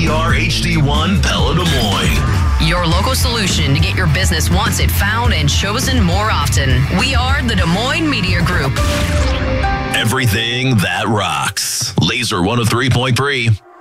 WTBR HD1 Pella Des Moines. Your local solution to get your business wanted, found, and chosen more often. We are the Des Moines Media Group. Everything that rocks. Laser 103.3.